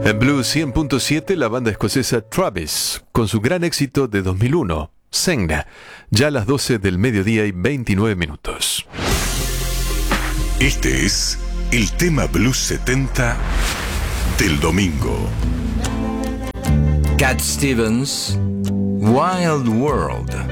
En Blue 100.7, la banda escocesa Travis, con su gran éxito de 2001, Sing, ya a las 12 del mediodía y 29 minutos. Este es el tema Blues 70 del domingo. Cat Stevens, Wild World.